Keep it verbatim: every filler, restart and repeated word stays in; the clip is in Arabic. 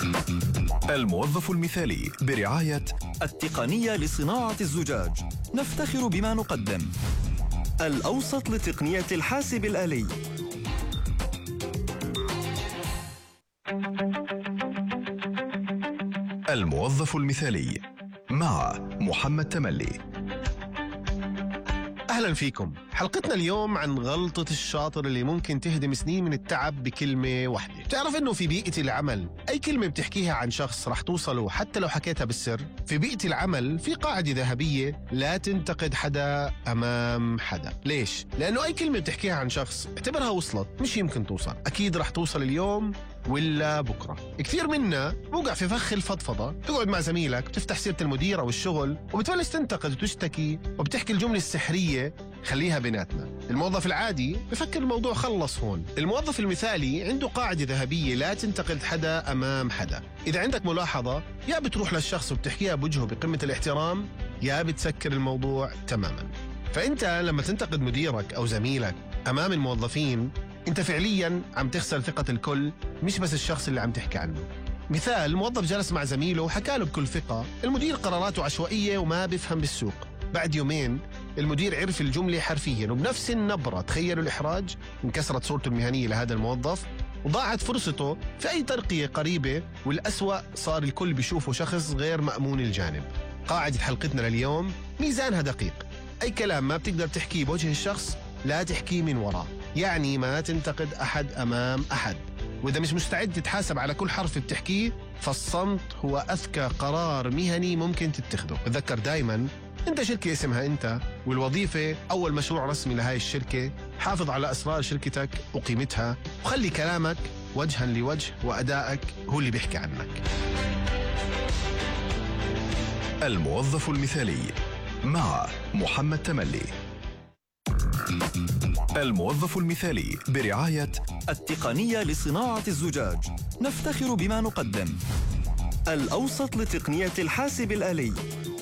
الموظف المثالي برعاية التقنية لصناعة الزجاج، نفتخر بما نقدم. الأوسط لتقنية الحاسب الآلي. الموظف المثالي مع محمد تملي. أهلا فيكم. حلقتنا اليوم عن غلطة الشاطر اللي ممكن تهدم سنين من التعب بكلمة واحدة. تعرف إنه في بيئة العمل أي كلمة بتحكيها عن شخص رح توصله حتى لو حكيتها بالسر. في بيئة العمل في قاعدة ذهبية: لا تنتقد حدا أمام حدا. ليش؟ لأنه أي كلمة بتحكيها عن شخص اعتبرها وصلت، مش يمكن توصل، أكيد رح توصل اليوم ولا بكرة. كثير منا بوقع في فخ الفضفضة. تقعد مع زميلك بتفتح سيرة المدير أو الشغل وبتبلش تنتقد وتشتكي وبتحكي الجملة السحرية خليها بيناتنا. الموظف العادي بفكر الموضوع خلص هون. الموظف المثالي عنده قاعدة ذهبية: لا تنتقد حدا أمام حدا. إذا عندك ملاحظة يا بتروح للشخص وبتحكيها بوجهه بقمة الاحترام، يا بتسكر الموضوع تماما. فأنت لما تنتقد مديرك أو زميلك أمام الموظفين انت فعليا عم تخسر ثقة الكل، مش بس الشخص اللي عم تحكي عنه. مثال: موظف جلس مع زميله وحكى له بكل ثقة المدير قراراته عشوائية وما بيفهم بالسوق. بعد يومين المدير عرف الجملة حرفيا وبنفس النبرة. تخيلوا الإحراج. انكسرت صورته المهنية لهذا الموظف وضاعت فرصته في أي ترقية قريبة، والأسوأ صار الكل بيشوفه شخص غير مأمون الجانب. قاعدة حلقتنا لليوم ميزانها دقيق: أي كلام ما بتقدر تحكيه بوجه الشخص لا تحكيه من وراه. يعني ما تنتقد أحد أمام أحد، وإذا مش مستعد تتحاسب على كل حرف بتحكيه فالصمت هو أذكى قرار مهني ممكن تتخذه. تذكر دايما أنت شركة اسمها أنت، والوظيفة أول مشروع رسمي لهاي الشركة. حافظ على أسرار شركتك وقيمتها وخلي كلامك وجها لوجه وأدائك هو اللي بيحكي عنك. الموظف المثالي مع محمد تملي. الموظف المثالي برعاية التقنية لصناعة الزجاج، نفتخر بما نقدم. الأوسط لتقنية الحاسب الآلي.